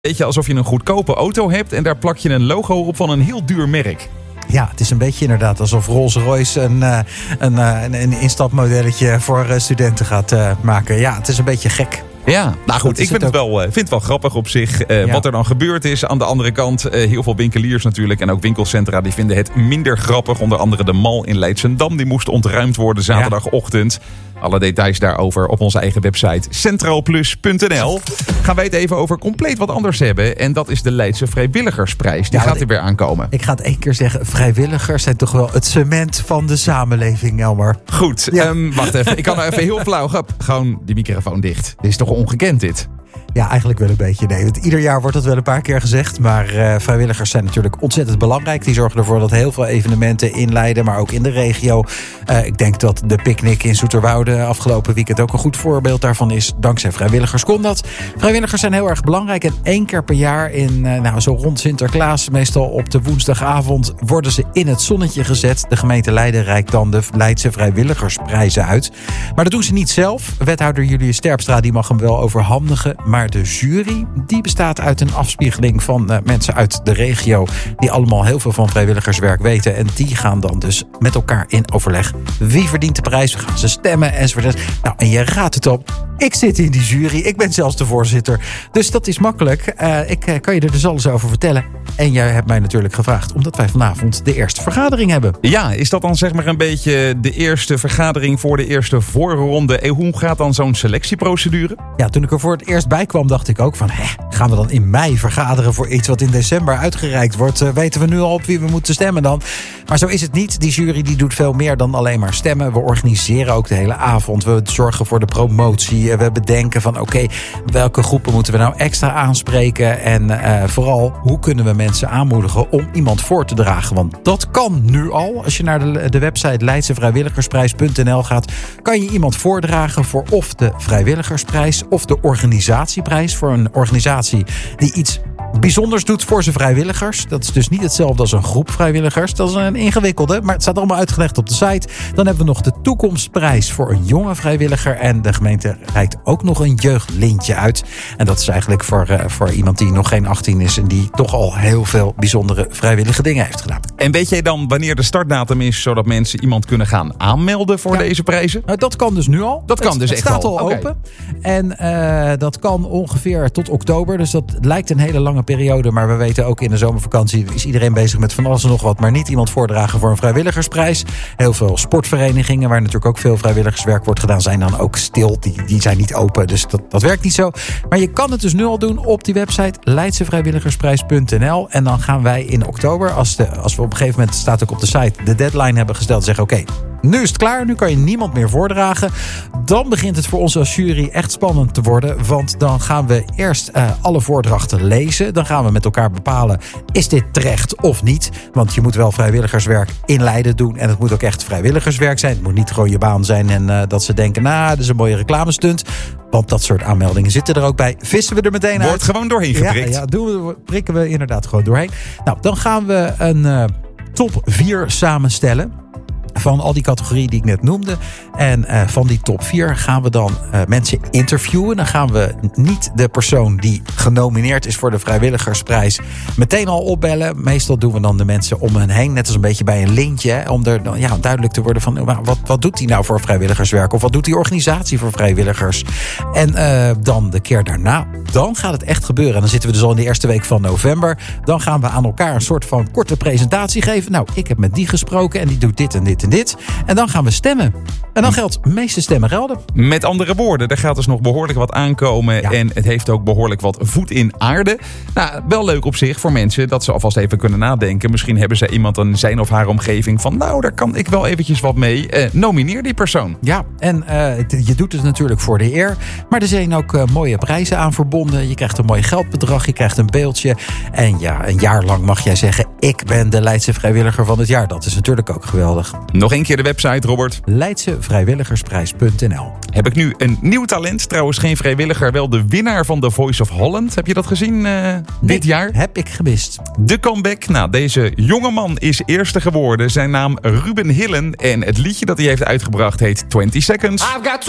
Beetje alsof je een goedkope auto hebt en daar plak je een logo op van een heel duur merk. Ja, het is een beetje inderdaad alsof Rolls-Royce een instapmodelletje voor studenten gaat maken. Ja, het is een beetje gek. Ja, nou goed, ik vind het wel grappig op zich. Wat er dan gebeurd is. Aan de andere kant, heel veel winkeliers natuurlijk en ook winkelcentra die vinden het minder grappig. Onder andere de Mall in Leidschendam, die moest ontruimd worden zaterdagochtend. Alle details daarover op onze eigen website centraalplus.nl. Gaan wij het even over compleet wat anders hebben. En dat is de Leidse Vrijwilligersprijs. Die gaat er weer aankomen. Ik ga het één keer zeggen. Vrijwilligers zijn toch wel het cement van de samenleving, Elmar. Goed, wacht even. Ik kan nou even heel flauw. Gewoon die microfoon dicht. Dit is toch ongekend dit? Ja, eigenlijk wel een beetje. Nee, want ieder jaar wordt dat wel een paar keer gezegd. Maar vrijwilligers zijn natuurlijk ontzettend belangrijk. Die zorgen ervoor dat heel veel evenementen in Leiden, maar ook in de regio. Ik denk dat de picknick in Zoeterwoude afgelopen weekend ook een goed voorbeeld daarvan is. Dankzij vrijwilligers kon dat. Vrijwilligers zijn heel erg belangrijk. En 1 keer per jaar, zo rond Sinterklaas, meestal op de woensdagavond, worden ze in het zonnetje gezet. De gemeente Leiden reikt dan de Leidse Vrijwilligersprijzen uit. Maar dat doen ze niet zelf. Wethouder Julius Sterpstra die mag hem wel overhandigen. Maar de jury die bestaat uit een afspiegeling van mensen uit de regio die allemaal heel veel van vrijwilligerswerk weten. En die gaan dan dus met elkaar in overleg. Wie verdient de prijs? We gaan ze stemmen enzovoort. Nou, en je raadt het op. Ik zit in die jury. Ik ben zelfs de voorzitter. Dus dat is makkelijk. Ik kan je er dus alles over vertellen. En jij hebt mij natuurlijk gevraagd omdat wij vanavond de eerste vergadering hebben. Ja, is dat dan zeg maar een beetje de eerste vergadering voor de eerste voorronde? Hoe gaat dan zo'n selectieprocedure? Ja, toen ik er voor het eerst bij kwam dacht ik ook van, gaan we dan in mei vergaderen voor iets wat in december uitgereikt wordt? Weten we nu al op wie we moeten stemmen dan? Maar zo is het niet. Die jury die doet veel meer dan alleen maar stemmen. We organiseren ook de hele avond. We zorgen voor de promotie. We bedenken van welke groepen moeten we nou extra aanspreken? En vooral, hoe kunnen we mensen aanmoedigen om iemand voor te dragen? Want dat kan nu al. Als je naar de website leidsevrijwilligersprijs.nl gaat, kan je iemand voordragen voor of de vrijwilligersprijs of de organisatieprijs voor een organisatie die iets bijzonders doet voor zijn vrijwilligers. Dat is dus niet hetzelfde als een groep vrijwilligers. Dat is een ingewikkelde, maar het staat allemaal uitgelegd op de site. Dan hebben we nog de toekomstprijs voor een jonge vrijwilliger. En de gemeente reikt ook nog een jeugdlintje uit. En dat is eigenlijk voor iemand die nog geen 18 is en die toch al heel veel bijzondere vrijwillige dingen heeft gedaan. En weet jij dan wanneer de startdatum is, zodat mensen iemand kunnen gaan aanmelden voor deze prijzen? Dat kan dus nu al. Het staat al open. En dat kan ongeveer tot oktober. Dus dat lijkt een hele lange periode. Maar we weten ook in de zomervakantie is iedereen bezig met van alles en nog wat. Maar niet iemand voordragen voor een vrijwilligersprijs. Heel veel sportverenigingen waar natuurlijk ook veel vrijwilligerswerk wordt gedaan zijn dan ook stil. Die zijn niet open. Dus dat werkt niet zo. Maar je kan het dus nu al doen op die website leidsevrijwilligersprijs.nl. En dan gaan wij in oktober, als we op een gegeven moment, staat ook op de site, de deadline hebben gesteld, zeggen nu is het klaar, nu kan je niemand meer voordragen. Dan begint het voor ons als jury echt spannend te worden. Want dan gaan we eerst alle voordrachten lezen. Dan gaan we met elkaar bepalen, is dit terecht of niet? Want je moet wel vrijwilligerswerk in Leiden doen. En het moet ook echt vrijwilligerswerk zijn. Het moet niet gewoon je baan zijn en dat ze denken, dat is een mooie reclamestunt. Want dat soort aanmeldingen zitten er ook bij. Vissen we er meteen uit. Wordt gewoon doorheen geprikt. Ja, prikken we inderdaad gewoon doorheen. Nou, dan gaan we een top 4 samenstellen. Van al die categorieën die ik net noemde. En van die top 4 gaan we dan mensen interviewen. Dan gaan we niet de persoon die genomineerd is voor de vrijwilligersprijs meteen al opbellen. Meestal doen we dan de mensen om hen heen. Net als een beetje bij een lintje. Om er duidelijk te worden van wat doet die nou voor vrijwilligerswerk? Of wat doet die organisatie voor vrijwilligers? En dan de keer daarna, dan gaat het echt gebeuren. En dan zitten we dus al in de eerste week van november. Dan gaan we aan elkaar een soort van korte presentatie geven. Nou, ik heb met die gesproken en die doet dit en dit en dit. En dan gaan we stemmen. En dan geldt, de meeste stemmen gelden. Met andere woorden, er gaat dus nog behoorlijk wat aankomen. Ja. En het heeft ook behoorlijk wat voet in aarde. Nou, wel leuk op zich voor mensen dat ze alvast even kunnen nadenken. Misschien hebben ze iemand in zijn of haar omgeving van, daar kan ik wel eventjes wat mee. Nomineer die persoon. Ja, en je doet het natuurlijk voor de eer. Maar er zijn ook mooie prijzen aan verbonden. Je krijgt een mooi geldbedrag, je krijgt een beeldje. En ja, een jaar lang mag jij zeggen, ik ben de Leidse vrijwilliger van het jaar. Dat is natuurlijk ook geweldig. Nog een keer de website, Robert. leidsevrijwilligersprijs.nl. Heb ik nu een nieuw talent? Trouwens geen vrijwilliger, wel de winnaar van The Voice of Holland. Heb je dat gezien dit jaar? Heb ik gemist. De comeback. Deze jongeman is eerste geworden. Zijn naam Ruben Hillen. En het liedje dat hij heeft uitgebracht heet 20 Seconds. I've got